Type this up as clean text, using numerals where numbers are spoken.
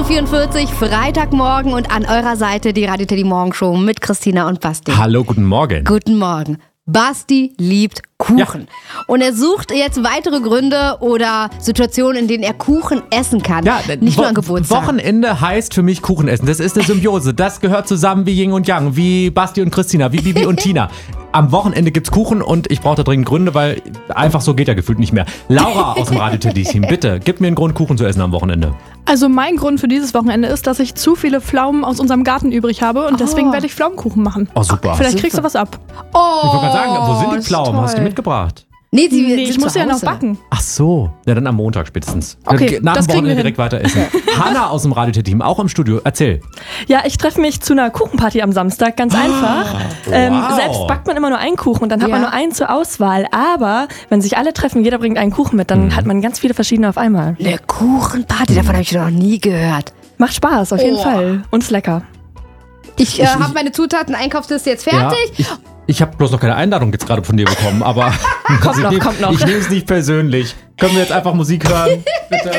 8.44 Uhr, Freitagmorgen und an eurer Seite die Radio Teddy Morgenshow mit Christina und Basti. Hallo, guten Morgen. Guten Morgen. Basti liebt Kuchen. Ja. Und er sucht jetzt weitere Gründe oder Situationen, in denen er Kuchen essen kann. Ja, nicht nur an Geburtstag. Wochenende heißt für mich Kuchen essen. Das ist eine Symbiose. Das gehört zusammen wie Yin und Yang, wie Basti und Christina, wie Bibi und Tina. Am Wochenende gibt's Kuchen und ich brauche da dringend Gründe, weil einfach so geht ja gefühlt nicht mehr. Laura aus dem Radio Teddy-Team, bitte, gib mir einen Grund, Kuchen zu essen am Wochenende. Also mein Grund für dieses Wochenende ist, dass ich zu viele Pflaumen aus unserem Garten übrig habe und deswegen werde ich Pflaumenkuchen machen. Oh, super. Vielleicht kriegst du was ab. Oh, ich wollte gerade sagen, wo sind die Pflaumen? Hast du die mitgebracht? Nee, ich muss ja noch backen. Ach so, ja dann am Montag spätestens. Okay, nach das dem kriegen wir Wochenende direkt weiter essen. Hanna aus dem Radio Team, auch im Studio. Erzähl. Ja, ich treffe mich zu einer Kuchenparty am Samstag, ganz einfach. Wow. Selbst backt man immer nur einen Kuchen und dann hat man nur einen zur Auswahl. Aber wenn sich alle treffen, jeder bringt einen Kuchen mit, dann hat man ganz viele verschiedene auf einmal. Eine Kuchenparty, davon habe ich noch nie gehört. Macht Spaß, auf jeden Fall. Und ist lecker. Ich habe meine Zutaten, Einkaufsliste jetzt fertig. Ja, ich habe bloß noch keine Einladung jetzt gerade von dir bekommen, aber kommt noch. Ich nehme es nicht persönlich. Können wir jetzt einfach Musik hören? Bitte.